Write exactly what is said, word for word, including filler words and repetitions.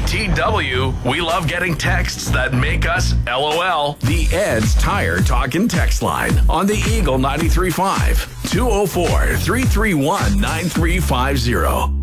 T W, we love getting texts that make us LOL. The Ed's Tire Talk and Text Line on the Eagle ninety-three point five, two oh four, three three one, nine three five zero.